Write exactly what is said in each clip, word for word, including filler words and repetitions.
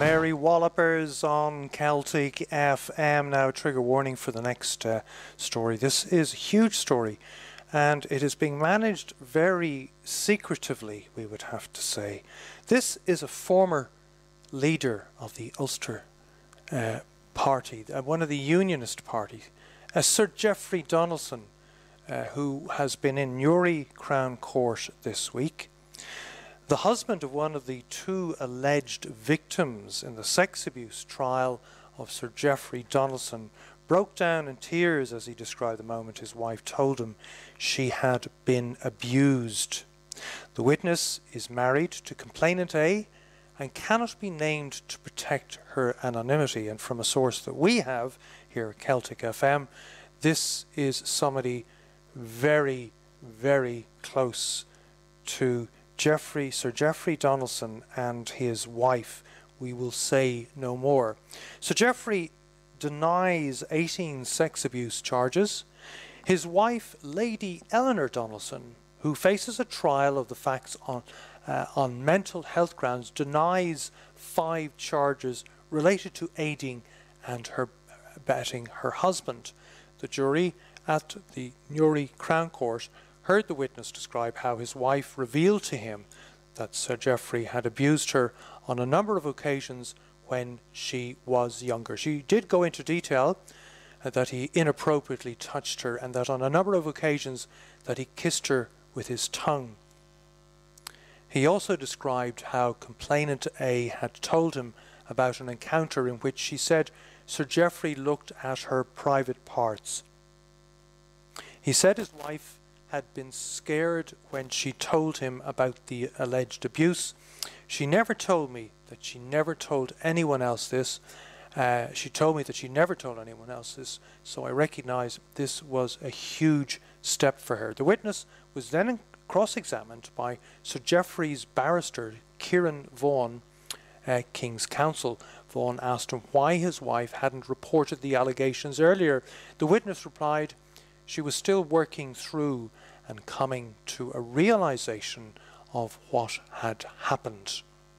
Mary Wallopers on Celtic F M. Now, trigger warning for the next uh, story. This is a huge story, and it is being managed very secretively, we would have to say. This is a former leader of the Ulster uh, Party, uh, one of the Unionist parties, uh, Sir Geoffrey Donaldson, uh, who has been in Newry Crown Court this week. The husband of one of the two alleged victims in the sex abuse trial of Sir Geoffrey Donaldson broke down in tears as he described the moment his wife told him she had been abused. The witness is married to complainant A and cannot be named to protect her anonymity. And from a source that we have here at Celtic F M, this is somebody very, very close to Geoffrey, Sir Geoffrey Donaldson and his wife. We will say no more. Sir Geoffrey denies eighteen sex abuse charges. His wife, Lady Eleanor Donaldson, who faces a trial of the facts on, uh, on mental health grounds, denies five charges related to aiding and her abetting her husband. The jury at the Newry Crown Court heard the witness describe how his wife revealed to him that Sir Geoffrey had abused her on a number of occasions when she was younger. She did go into detail uh, that he inappropriately touched her and that on a number of occasions that he kissed her with his tongue. He also described how complainant A had told him about an encounter in which she said Sir Geoffrey looked at her private parts. He said his wife had been scared when she told him about the alleged abuse. She never told me that she never told anyone else this. Uh, she told me that she never told anyone else this, so I recognise this was a huge step for her. The witness was then cross-examined by Sir Geoffrey's barrister, Kieran Vaughan, uh, King's Counsel. Vaughan asked him why his wife hadn't reported the allegations earlier. The witness replied she was still working through and coming to a realization of what had happened.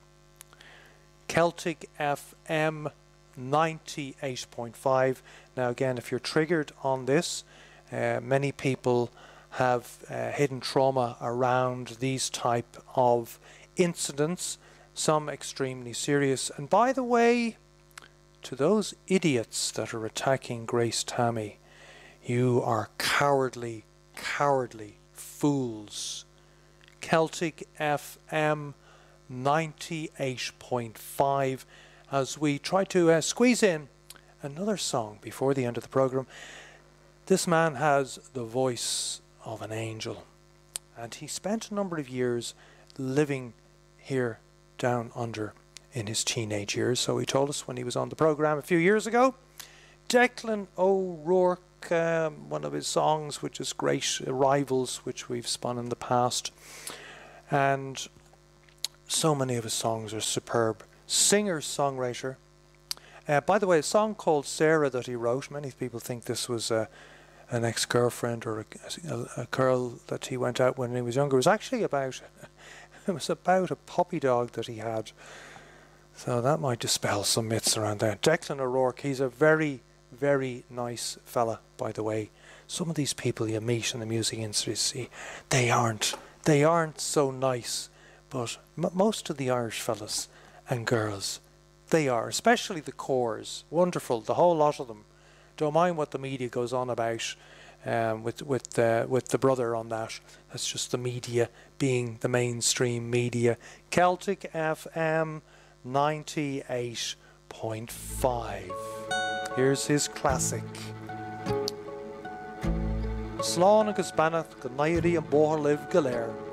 Celtic F M ninety-eight point five. Now again, if you're triggered on this, uh, many people have uh, hidden trauma around these type of incidents, some extremely serious. And by the way, to those idiots that are attacking Grace Tammy, you are cowardly, cowardly fools. Celtic F M ninety-eight point five as we try to uh, squeeze in another song before the end of the program. This man has the voice of an angel, and he spent a number of years living here down under in his teenage years, so he told us when he was on the program a few years ago. Declan O'Rourke, Um, one of his songs, which is great, uh, Rivals, which we've spun in the past, and so many of his songs are superb. Singer songwriter, uh, by the way, a song called Sarah that he wrote, many people think this was uh, an ex-girlfriend or a, a, a girl that he went out when he was younger. It was actually about it was about a puppy dog that he had, so that might dispel some myths around that. Declan O'Rourke, he's a very very nice fella, by the way. Some of these people you meet in the music industry, they aren't, they aren't so nice, but m most of the Irish fellas and girls, they are, especially the cores. Wonderful, the whole lot of them. Don't mind what the media goes on about um, with with uh, with the brother on that. That's just the media being the mainstream media. Celtic F M ninety-eight point five. Here's his classic. Slán agus bannath go nairi an bóthar libh go léir.